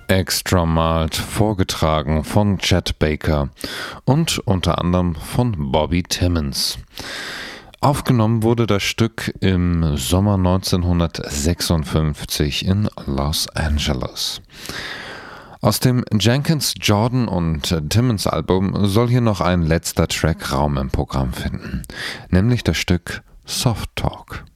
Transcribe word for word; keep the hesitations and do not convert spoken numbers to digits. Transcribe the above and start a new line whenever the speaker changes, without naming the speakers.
Extra Mild, vorgetragen von Chet Baker und unter anderem von Bobby Timmons. Aufgenommen wurde das Stück im Sommer neunzehnhundertsechsundfünfzig in Los Angeles. Aus dem Jenkins, Jordan und Timmons Album soll hier noch ein letzter Track Raum im Programm finden, nämlich das Stück Soft Talk.